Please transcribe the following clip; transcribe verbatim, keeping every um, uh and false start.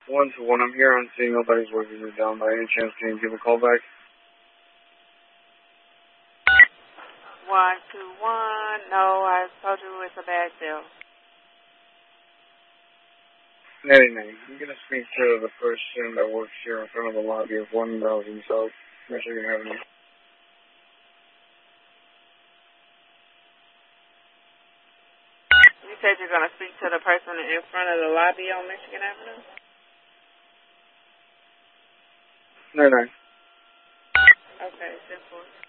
One to one. I'm here on scene. Nobody's working me down. By any chance, can you give a call back? One two one. No, I told you it's a bad deal. ninety-nine. I'm going to speak to the person that works here in front of the lobby of one thousand South Michigan Avenue. You said you're going to speak to the person in front of the lobby on Michigan Avenue? ninety-nine. Okay, ten four.